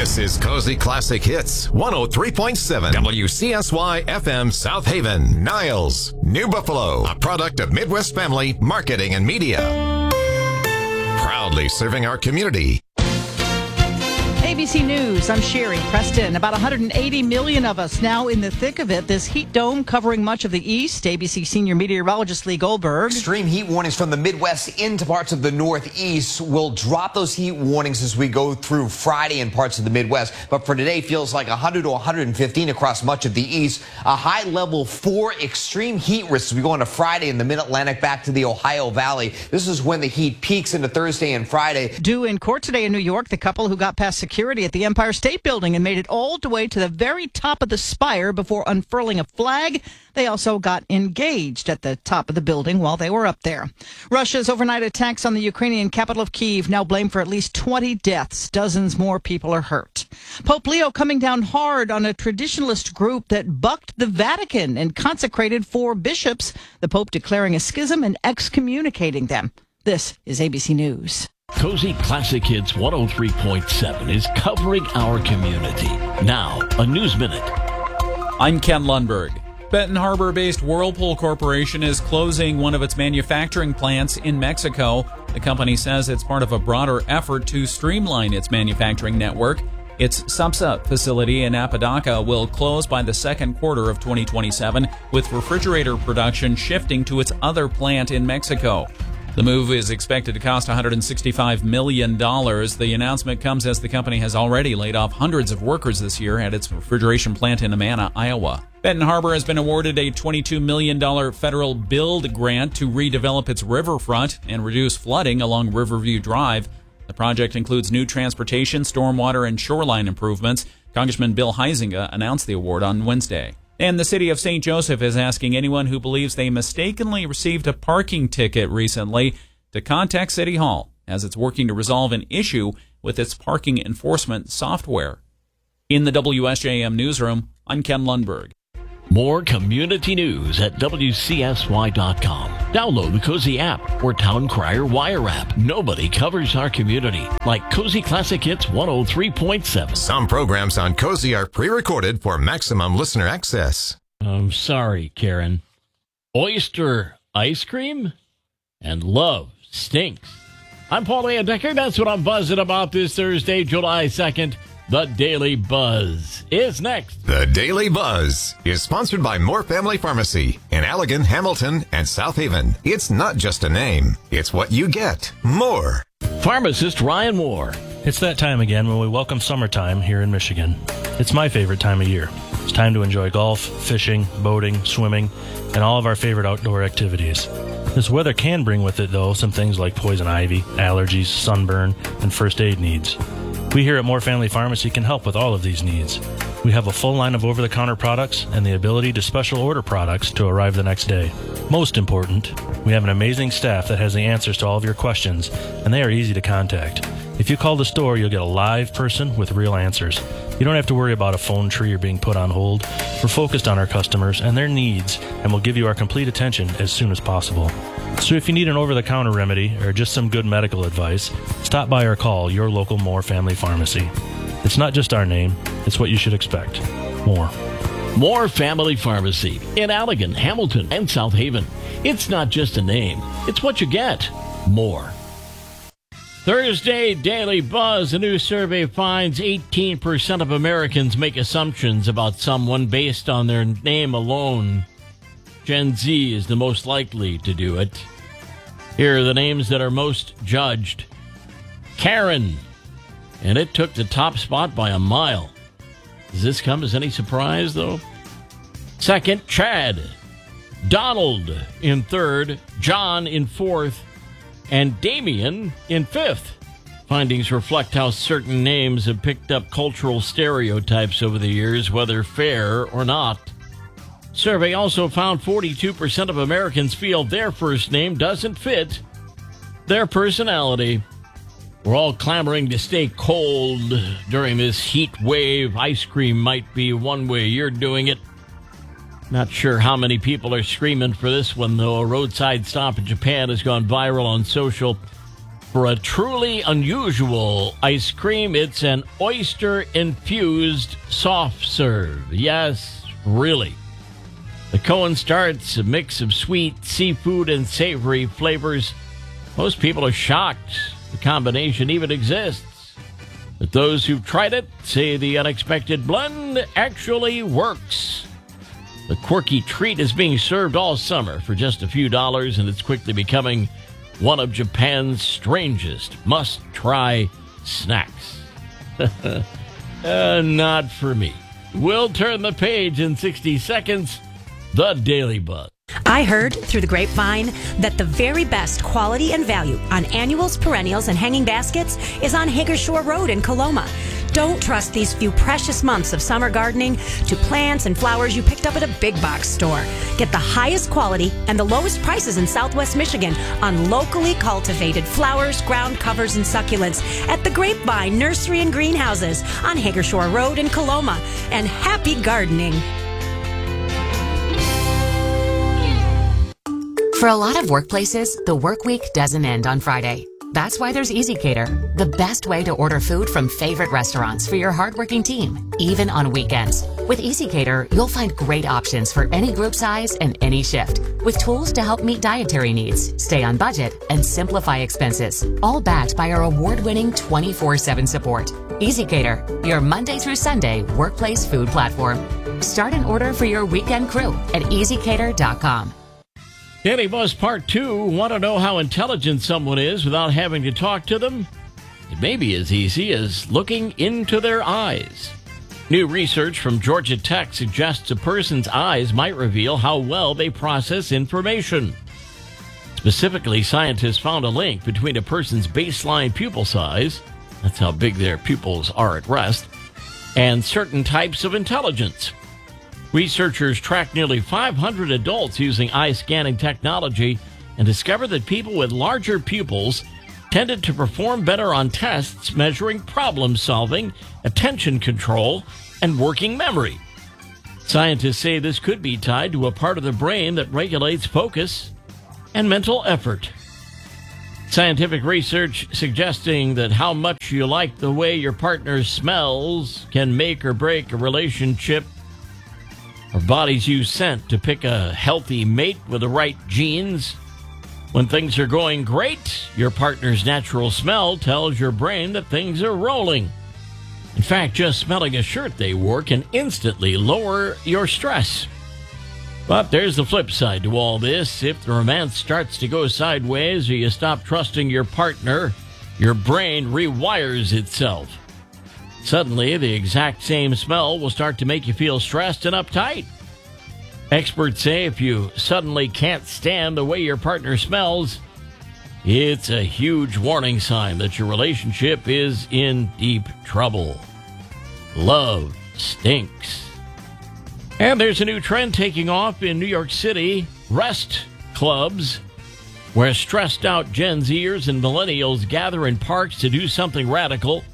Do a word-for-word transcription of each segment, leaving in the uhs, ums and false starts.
This is Cozy Classic Hits, one oh three point seven W C S Y F M South Haven, Niles, New Buffalo, a product of Midwest Family Marketing and Media. Proudly serving our community. A B C News, I'm Sherry Preston. About one hundred eighty million of us now in the thick of it. This heat dome covering much of the east. A B C senior meteorologist Lee Goldberg. Extreme heat warnings from the Midwest into parts of the Northeast will drop those heat warnings as we go through Friday in parts of the Midwest. But for today, feels like one hundred to one hundred fifteen across much of the east. A high level four extreme heat risks as we go into Friday in the Mid-Atlantic back to the Ohio Valley. This is when the heat peaks into Thursday and Friday. Due in court today in New York, the couple who got past security at the Empire State Building and made it all the way to the very top of the spire before unfurling a flag. They also got engaged at the top of the building while they were up there. Russia's overnight attacks on the Ukrainian capital of Kyiv now blamed for at least twenty deaths. Dozens more people are hurt. Pope Leo coming down hard on a traditionalist group that bucked the Vatican and consecrated four bishops, the Pope declaring a schism and excommunicating them. This is A B C News. Cozy Classic Hits one oh three point seven is covering our community. Now, a News Minute. I'm Ken Lundberg. Benton Harbor-based Whirlpool Corporation is closing one of its manufacturing plants in Mexico. The company says it's part of a broader effort to streamline its manufacturing network. Its SUPSA facility in Apodaca will close by the second quarter of twenty twenty-seven, with refrigerator production shifting to its other plant in Mexico. The move is expected to cost one hundred sixty-five million dollars. The announcement comes as the company has already laid off hundreds of workers this year at its refrigeration plant in Amana, Iowa. Benton Harbor has been awarded a twenty-two million dollars federal build grant to redevelop its riverfront and reduce flooding along Riverview Drive. The project includes new transportation, stormwater, and shoreline improvements. Congressman Bill Huizenga announced the award on Wednesday. And the city of Saint Joseph is asking anyone who believes they mistakenly received a parking ticket recently to contact City Hall, as it's working to resolve an issue with its parking enforcement software. In the W S J M newsroom, I'm Ken Lundberg. More community news at W C S Y dot com. Download the Cozy app or Town Crier Wire app. Nobody covers our community like Cozy Classic Hits one oh three point seven. Some programs on Cozy are pre-recorded for maximum listener access. I'm sorry, Karen. Oyster ice cream and love stinks. I'm Paul Decker. That's what I'm buzzing about this Thursday, July second. The Daily Buzz is next. The Daily Buzz is sponsored by Moore Family Pharmacy in Allegan, Hamilton, and South Haven. It's not just a name. It's what you get. More. Pharmacist Ryan Moore. It's that time again when we welcome summertime here in Michigan. It's my favorite time of year. It's time to enjoy golf, fishing, boating, swimming, and all of our favorite outdoor activities. This weather can bring with it, though, some things like poison ivy, allergies, sunburn, and first aid needs. We here at Moore Family Pharmacy can help with all of these needs. We have a full line of over-the-counter products and the ability to special order products to arrive the next day. Most important, we have an amazing staff that has the answers to all of your questions, and they are easy to contact. If you call the store, you'll get a live person with real answers. You don't have to worry about a phone tree or being put on hold. We're focused on our customers and their needs, and we'll give you our complete attention as soon as possible. So if you need an over-the-counter remedy or just some good medical advice, stop by or call your local Moore Family Pharmacy. It's not just our name, it's what you should expect. More. Moore Family Pharmacy in Allegan, Hamilton, and South Haven. It's not just a name, it's what you get. More. Thursday Daily Buzz. A new survey finds eighteen percent of Americans make assumptions about someone based on their name alone. Gen Z is the most likely to do it. Here are the names that are most judged. Karen. And it took the top spot by a mile. Does this come as any surprise, though? Second, Chad. Donald in third. John in fourth. And Damien in fifth. Findings reflect how certain names have picked up cultural stereotypes over the years, whether fair or not. Survey also found forty-two percent of Americans feel their first name doesn't fit their personality. We're all clamoring to stay cold during this heat wave. Ice cream might be one way you're doing it. Not sure how many people are screaming for this one, though. A roadside stop in Japan has gone viral on social. for a truly unusual ice cream. It's an oyster-infused soft serve. Yes, really. The cone starts a mix of sweet, seafood, and savory flavors. Most people are shocked the combination even exists. But those who've tried it say the unexpected blend actually works. The quirky treat is being served all summer for just a few dollars, and it's quickly becoming one of Japan's strangest must-try snacks. uh, not for me. We'll turn the page in sixty seconds. The Daily Buzz. I heard through the grapevine that the very best quality and value on annuals, perennials, and hanging baskets is on Hagershore Road in Coloma. Don't trust these few precious months of summer gardening to plants and flowers you picked up at a big box store. Get the highest quality and the lowest prices in Southwest Michigan on locally cultivated flowers, ground covers, and succulents at the Grapevine Nursery and Greenhouses on Hagershore Road in Coloma. And happy gardening. For a lot of workplaces, the work week doesn't end on Friday. That's why there's EasyCater, the best way to order food from favorite restaurants for your hardworking team, even on weekends. With EasyCater, you'll find great options for any group size and any shift, with tools to help meet dietary needs, stay on budget, and simplify expenses, all backed by our award-winning twenty-four seven support. EasyCater, your Monday through Sunday workplace food platform. Start an order for your weekend crew at easy cater dot com. Daily Buzz Part two. Want to know how intelligent someone is without having to talk to them? It may be as easy as looking into their eyes. New research from Georgia Tech suggests a person's eyes might reveal how well they process information. Specifically, scientists found a link between a person's baseline pupil size, that's how big their pupils are at rest, and certain types of intelligence. Researchers tracked nearly five hundred adults using eye scanning technology and discovered that people with larger pupils tended to perform better on tests measuring problem solving, attention control, and working memory. Scientists say this could be tied to a part of the brain that regulates focus and mental effort. Scientific research suggesting that how much you like the way your partner smells can make or break a relationship. Our bodies use scent to pick a healthy mate with the right genes. When things are going great, your partner's natural smell tells your brain that things are rolling. In fact, just smelling a shirt they wore can instantly lower your stress. But there's the flip side to all this. If the romance starts to go sideways or you stop trusting your partner, your brain rewires itself. Suddenly, the exact same smell will start to make you feel stressed and uptight. Experts say if you suddenly can't stand the way your partner smells, it's a huge warning sign that your relationship is in deep trouble. Love stinks. And there's a new trend taking off in New York City, rest clubs, where stressed out Gen Zers and millennials gather in parks to do something radical.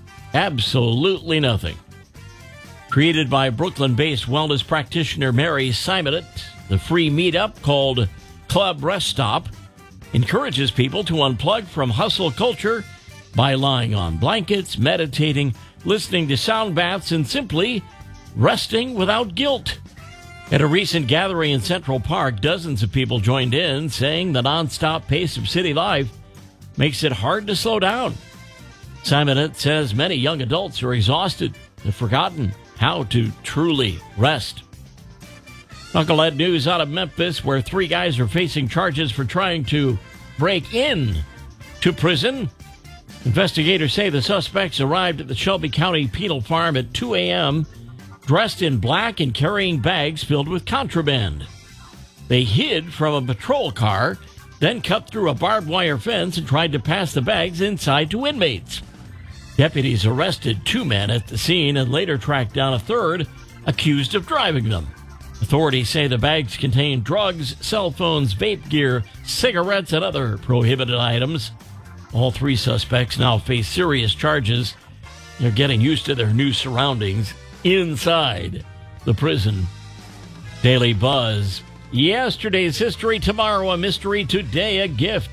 Absolutely nothing. Created by Brooklyn-based wellness practitioner Mary Simonet, the free meetup called Club Rest Stop encourages people to unplug from hustle culture by lying on blankets, meditating, listening to sound baths, and simply resting without guilt. At a recent gathering in Central Park, dozens of people joined in, saying the nonstop pace of city life makes it hard to slow down. Simonet says many young adults are exhausted, have forgotten how to truly rest. Knucklehead news out of Memphis, where three guys are facing charges for trying to break in to prison. Investigators say the suspects arrived at the Shelby County Penal Farm at two a.m., dressed in black and carrying bags filled with contraband. They hid from a patrol car, then cut through a barbed wire fence and tried to pass the bags inside to inmates. Deputies arrested two men at the scene and later tracked down a third, accused of driving them. Authorities say the bags contained drugs, cell phones, vape gear, cigarettes, and other prohibited items. All three suspects now face serious charges. They're getting used to their new surroundings inside the prison. Daily Buzz. Yesterday's history, tomorrow a mystery, today a gift.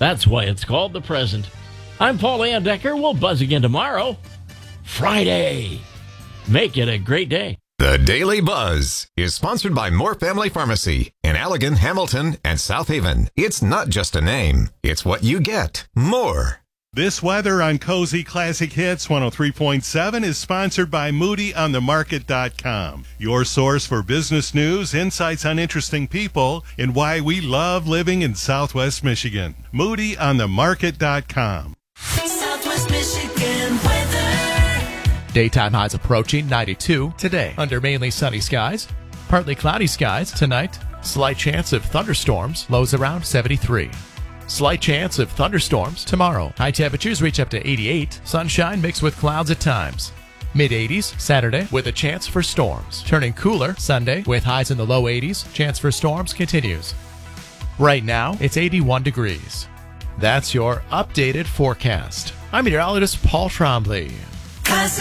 That's why it's called the present. I'm Paul Andecker. We'll buzz again tomorrow, Friday. Make it a great day. The Daily Buzz is sponsored by Moore Family Pharmacy in Allegan, Hamilton, and South Haven. It's not just a name, it's what you get. More. This weather on Cozy Classic Hits one oh three point seven is sponsored by Moody on the Market dot com, your source for business news, insights on interesting people, and why we love living in Southwest Michigan. Moody on the Market dot com. Southwest Michigan weather. Daytime highs approaching ninety-two today under mainly sunny skies. Partly cloudy skies tonight. Slight chance of thunderstorms. Lows around seventy-three. Slight chance of thunderstorms tomorrow. High temperatures reach up to eighty-eight. Sunshine mixed with clouds at times. mid eighties Saturday with a chance for storms. Turning cooler Sunday with highs in the low eighties. Chance for storms continues. Right now it's eighty-one degrees. That's your updated forecast. I'm meteorologist Paul Trombley. Classic.